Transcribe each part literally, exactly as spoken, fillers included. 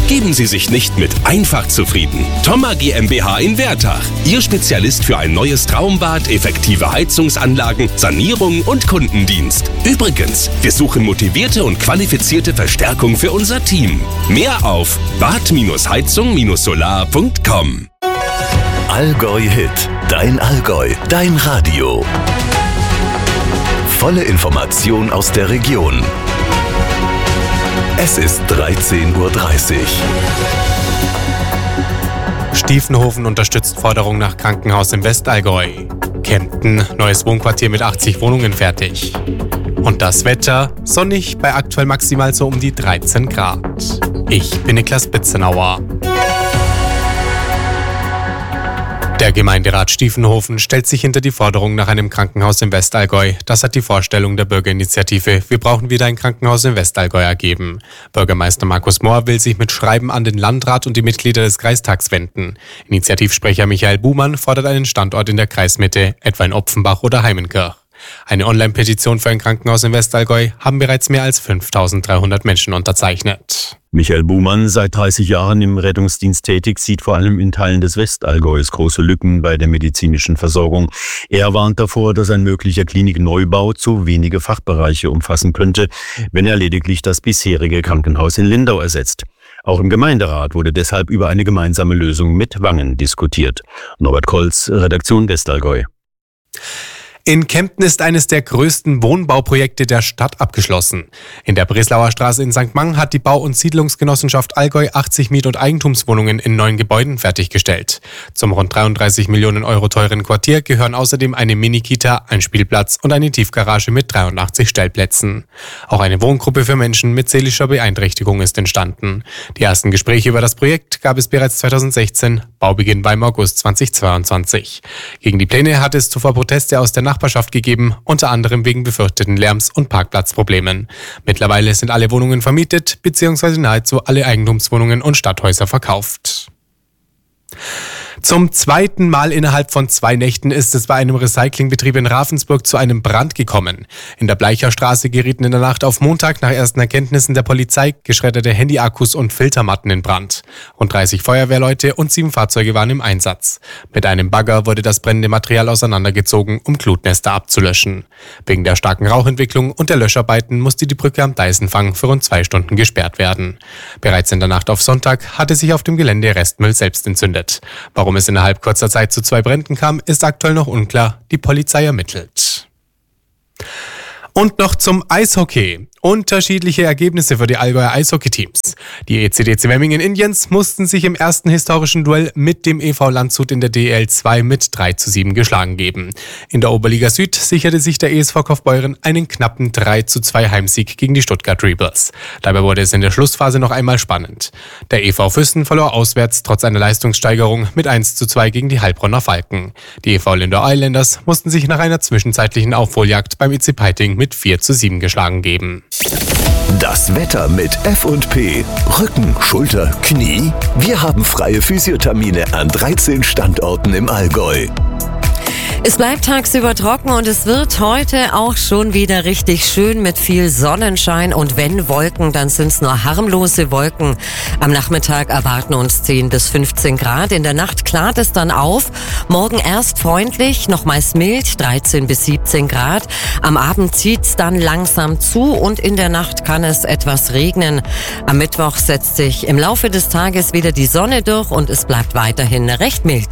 Geben Sie sich nicht mit einfach zufrieden. Thoma GmbH in Wertach. Ihr Spezialist für ein neues Traumbad, effektive Heizungsanlagen, Sanierung und Kundendienst. Übrigens, wir suchen motivierte und qualifizierte Verstärkung für unser Team. Mehr auf bad heizung solar punkt com. Allgäu Hit. Dein Allgäu. Dein Radio. Volle Information aus der Region. Es ist dreizehn Uhr dreißig. Stiefenhofen unterstützt Forderung nach Krankenhaus im Westallgäu. Kempten, neues Wohnquartier mit achtzig Wohnungen fertig. Und das Wetter, sonnig bei aktuell maximal so um die dreizehn Grad. Ich bin Niklas Bitzenauer. Der Gemeinderat Stiefenhofen stellt sich hinter die Forderung nach einem Krankenhaus im Westallgäu. Das hat die Vorstellung der Bürgerinitiative Wir brauchen wieder ein Krankenhaus im Westallgäu ergeben. Bürgermeister Markus Mohr will sich mit Schreiben an den Landrat und die Mitglieder des Kreistags wenden. Initiativsprecher Michael Buhmann fordert einen Standort in der Kreismitte, etwa in Opfenbach oder Heimenkirch. Eine Online-Petition für ein Krankenhaus im Westallgäu haben bereits mehr als fünftausenddreihundert Menschen unterzeichnet. Michael Buhmann, seit dreißig Jahren im Rettungsdienst tätig, sieht vor allem in Teilen des Westallgäus große Lücken bei der medizinischen Versorgung. Er warnt davor, dass ein möglicher Klinikneubau zu wenige Fachbereiche umfassen könnte, wenn er lediglich das bisherige Krankenhaus in Lindau ersetzt. Auch im Gemeinderat wurde deshalb über eine gemeinsame Lösung mit Wangen diskutiert. Norbert Kolz, Redaktion Westallgäu. In Kempten ist eines der größten Wohnbauprojekte der Stadt abgeschlossen. In der Breslauer Straße in Sankt Mang hat die Bau- und Siedlungsgenossenschaft Allgäu achtzig Miet- und Eigentumswohnungen in neun Gebäuden fertiggestellt. Zum rund dreiunddreißig Millionen Euro teuren Quartier gehören außerdem eine Mini-Kita, ein Spielplatz und eine Tiefgarage mit dreiundachtzig Stellplätzen. Auch eine Wohngruppe für Menschen mit seelischer Beeinträchtigung ist entstanden. Die ersten Gespräche über das Projekt gab es bereits zweitausendsechzehn, Baubeginn war im August zweitausendzweiundzwanzig. Gegen die Pläne hat es zuvor Proteste aus der Nachbarschaft gegeben, unter anderem wegen befürchteten Lärms- und Parkplatzproblemen. Mittlerweile sind alle Wohnungen vermietet bzw. nahezu alle Eigentumswohnungen und Stadthäuser verkauft. Zum zweiten Mal innerhalb von zwei Nächten ist es bei einem Recyclingbetrieb in Ravensburg zu einem Brand gekommen. In der Bleicherstraße gerieten in der Nacht auf Montag nach ersten Erkenntnissen der Polizei geschredderte Handyakkus und Filtermatten in Brand. Rund dreißig Feuerwehrleute und sieben Fahrzeuge waren im Einsatz. Mit einem Bagger wurde das brennende Material auseinandergezogen, um Glutnester abzulöschen. Wegen der starken Rauchentwicklung und der Löscharbeiten musste die Brücke am Deisenfang für rund zwei Stunden gesperrt werden. Bereits in der Nacht auf Sonntag hatte sich auf dem Gelände Restmüll selbst entzündet. Warum es innerhalb kurzer Zeit zu zwei Bränden kam, ist aktuell noch unklar. Die Polizei ermittelt. Und noch zum Eishockey. Unterschiedliche Ergebnisse für die Allgäuer Eishockey-Teams. Die E C D C Memmingen Indians mussten sich im ersten historischen Duell mit dem E V Landshut in der D E L zwei mit drei zu sieben geschlagen geben. In der Oberliga Süd sicherte sich der E S V Kaufbeuren einen knappen drei zu zwei Heimsieg gegen die Stuttgart Rebels. Dabei wurde es in der Schlussphase noch einmal spannend. Der E V Füssen verlor auswärts trotz einer Leistungssteigerung mit eins zu zwei gegen die Heilbronner Falken. Die E V Lindau Islanders mussten sich nach einer zwischenzeitlichen Aufholjagd beim E C Peiting mit vier zu sieben geschlagen geben. Das Wetter mit F und P. Rücken, Schulter, Knie. Wir haben freie Physiothermine an dreizehn Standorten im Allgäu. Es bleibt tagsüber trocken und es wird heute auch schon wieder richtig schön mit viel Sonnenschein und wenn Wolken, dann sind es nur harmlose Wolken. Am Nachmittag erwarten uns zehn bis fünfzehn Grad. In der Nacht klart es dann auf. Morgen erst freundlich, nochmals mild, dreizehn bis siebzehn Grad. Am Abend zieht's dann langsam zu und in der Nacht kann es etwas regnen. Am Mittwoch setzt sich im Laufe des Tages wieder die Sonne durch und es bleibt weiterhin recht mild.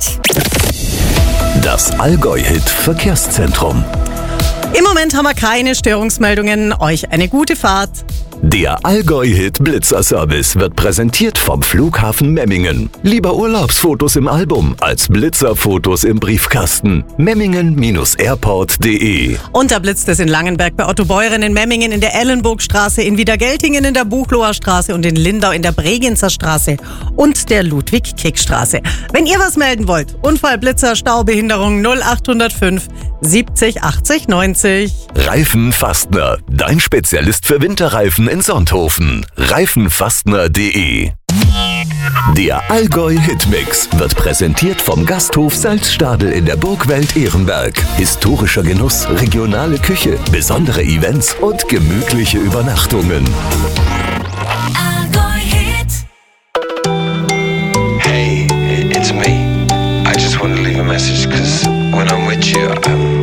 Das Allgäu-Hit-Verkehrszentrum. Im Moment haben wir keine Störungsmeldungen. Euch eine gute Fahrt. Der Allgäu-Hit-Blitzer-Service wird präsentiert vom Flughafen Memmingen. Lieber Urlaubsfotos im Album als Blitzerfotos im Briefkasten. Memmingen Airport punkt de. Und da blitzt es in Langenberg bei Otto Beuren, in Memmingen in der Ellenburgstraße, in Wiedergeltingen in der Buchloher Straße und in Lindau in der Bregenzer Straße und der Ludwig-Kick-Straße. Wenn ihr was melden wollt, Unfall, Blitzer, Staubehinderung null acht null fünf siebzig achtzig neunzig. Reifenfastner, dein Spezialist für Winterreifen in Sonthofen. reifenfastner punkt de. Der Allgäu-Hitmix wird präsentiert vom Gasthof Salzstadel in der Burgwelt Ehrenberg. Historischer Genuss, regionale Küche, besondere Events und gemütliche Übernachtungen. Allgäu-Hit. leave a message, cause when I'm with you, I'm